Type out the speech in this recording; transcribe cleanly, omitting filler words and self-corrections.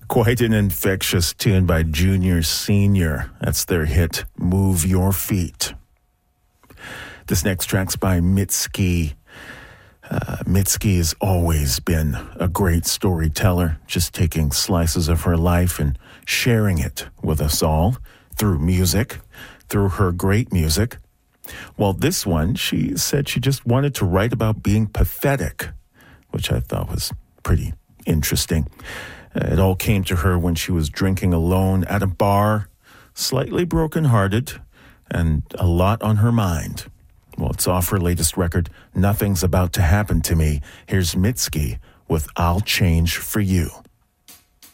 Quite an infectious tune by Junior Senior. That's their hit, Move Your Feet. This next track's by Mitski. Mitski has always been a great storyteller, just taking slices of her life and sharing it with us all through music, through her great music. Well, this one, she said she just wanted to write about being pathetic, which I thought was pretty interesting. It all came to her when she was drinking alone at a bar, slightly brokenhearted, and a lot on her mind. Well, it's off her latest record, Nothing's About to Happen to Me. Here's Mitski with I'll Change for You.